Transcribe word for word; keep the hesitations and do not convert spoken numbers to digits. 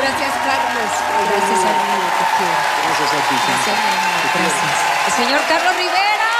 Gracias, Carlos. Gracias, amigo, te quiero. Gracias a ti. Gracias, mi amor. Gracias. El señor Carlos Rivera.